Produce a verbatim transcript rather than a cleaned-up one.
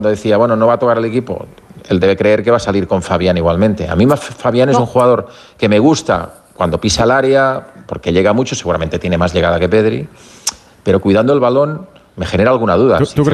decía, bueno, no va a tocar el equipo, él debe creer que va a salir con Fabián igualmente. A mí Fabián es no. un jugador que me gusta cuando pisa el área, porque llega mucho, seguramente tiene más llegada que Pedri, pero cuidando el balón me genera alguna duda. ¿Tú, tú